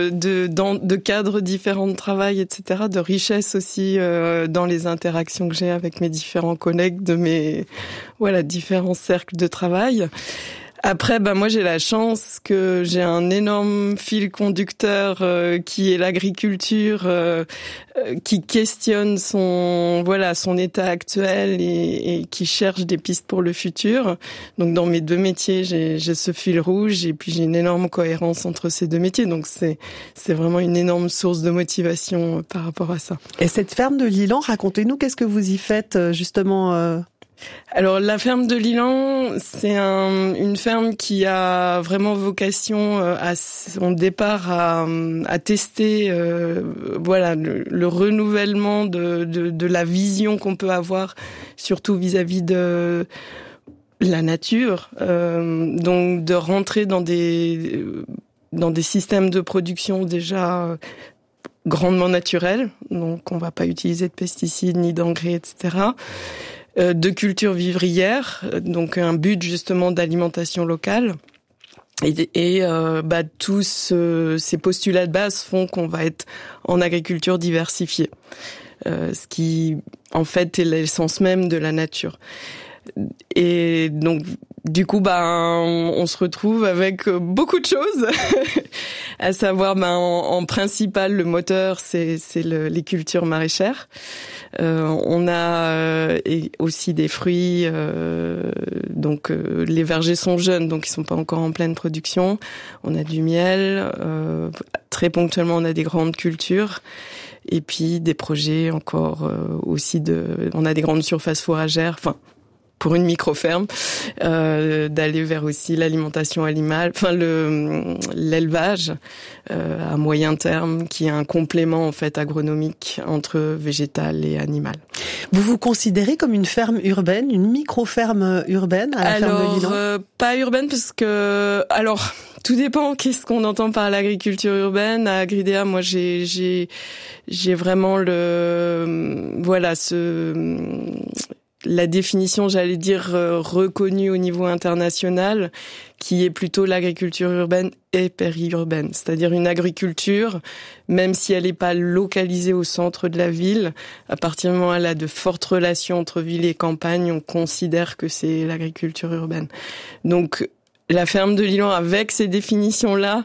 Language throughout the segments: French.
de cadres différents de travail, etc., de richesse aussi dans les interactions que j'ai avec mes différents collègues de mes différents cercles de travail. Après, moi j'ai la chance que j'ai un énorme fil conducteur qui est l'agriculture, qui questionne son état actuel et qui cherche des pistes pour le futur. Donc dans mes deux métiers, j'ai ce fil rouge et puis j'ai une énorme cohérence entre ces deux métiers. Donc c'est vraiment une énorme source de motivation par rapport à ça. Et cette ferme de Lilan, racontez-nous, qu'est-ce que vous y faites justement Alors la ferme de Lilan, c'est une ferme qui a vraiment vocation à son départ à tester le renouvellement de la vision qu'on peut avoir, surtout vis-à-vis de la nature, donc de rentrer dans des systèmes de production déjà grandement naturels, donc on va pas utiliser de pesticides ni d'engrais, etc., de culture vivrière, donc un but justement d'alimentation locale. Et tous ces postulats de base font qu'on va être en agriculture diversifiée, ce qui en fait est l'essence même de la nature. Et donc du coup on se retrouve avec beaucoup de choses à savoir en principal le moteur c'est les cultures maraîchères. On a aussi des fruits, donc les vergers sont jeunes, donc ils sont pas encore en pleine production. On a du miel, très ponctuellement on a des grandes cultures, et puis des projets encore aussi on a des grandes surfaces fourragères, pour une micro-ferme, d'aller vers aussi l'alimentation animale, l'élevage à moyen terme, qui est un complément en fait agronomique entre végétal et animal. Vous vous considérez comme une ferme urbaine, une micro-ferme urbaine à la ferme de Lilan ? Pas urbaine parce que tout dépend qu'est-ce qu'on entend par l'agriculture urbaine. À Agridea, moi j'ai vraiment la définition, j'allais dire, reconnue au niveau international, qui est plutôt l'agriculture urbaine et périurbaine. C'est-à-dire une agriculture, même si elle n'est pas localisée au centre de la ville, à partir du moment où elle a de fortes relations entre ville et campagne, on considère que c'est l'agriculture urbaine. Donc, la ferme de Lilan, avec ces définitions-là,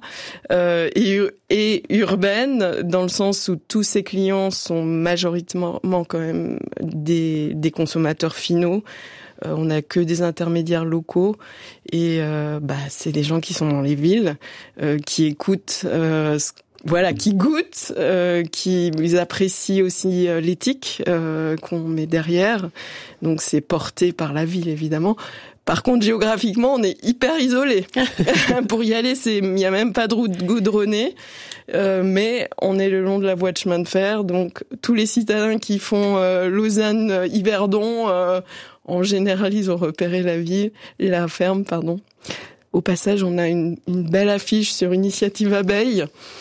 est urbaine, dans le sens où tous ses clients sont majoritairement quand même des consommateurs finaux. On n'a que des intermédiaires locaux et c'est des gens qui sont dans les villes, qui écoutent, qui goûtent, qui apprécient aussi l'éthique qu'on met derrière. Donc c'est porté par la ville évidemment. Par contre, géographiquement, on est hyper isolé. Pour y aller, il n'y a même pas de route goudronnée, mais on est le long de la voie de chemin de fer. Donc, tous les citadins qui font Lausanne-Yverdon, en général, ils ont repéré la ferme. Au passage, on a une belle affiche sur Initiative Abeille.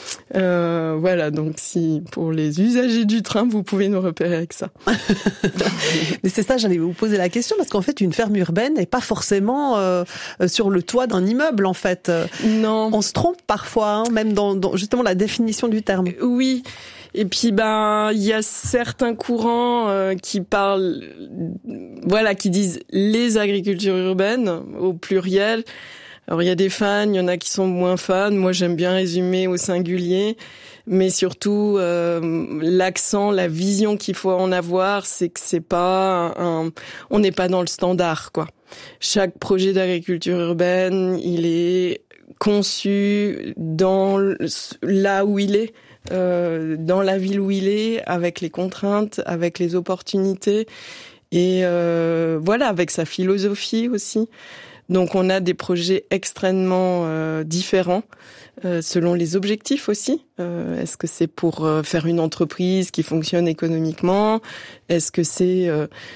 Donc si pour les usagers du train, vous pouvez nous repérer avec ça. Mais c'est ça, j'allais vous poser la question, parce qu'en fait, une ferme urbaine n'est pas forcément sur le toit d'un immeuble, en fait. Non. On se trompe parfois, même dans justement la définition du terme. Oui. Et puis il y a certains courants qui parlent, qui disent les agricultures urbaines au pluriel. Alors il y a des fans, il y en a qui sont moins fans. Moi j'aime bien résumer au singulier, mais surtout l'accent, la vision qu'il faut en avoir, c'est que c'est pas on n'est pas dans le standard quoi. Chaque projet d'agriculture urbaine, il est conçu là où il est. Dans la ville où il est, avec les contraintes, avec les opportunités et avec sa philosophie aussi. Donc on a des projets extrêmement différents selon les objectifs aussi. Est-ce que c'est pour faire une entreprise qui fonctionne économiquement ? Est-ce que c'est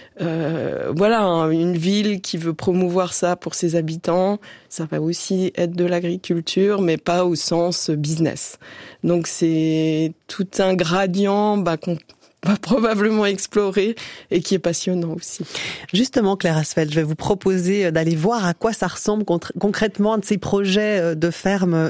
une ville qui veut promouvoir ça pour ses habitants ? Ça va aussi être de l'agriculture, mais pas au sens business. Donc c'est tout un gradient qu'on va probablement explorer et qui est passionnant aussi. Justement, Claire Asfeld, je vais vous proposer d'aller voir à quoi ça ressemble concrètement un de ces projets de ferme